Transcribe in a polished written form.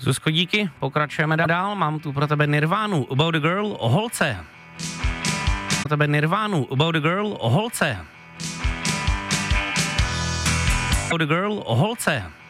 Zuzko, díky, pokračujeme dál, mám tu pro tebe Nirvánu, About a Girl o holce. Pro tebe Nirvánu, About a Girl o holce. About a Girl o holce.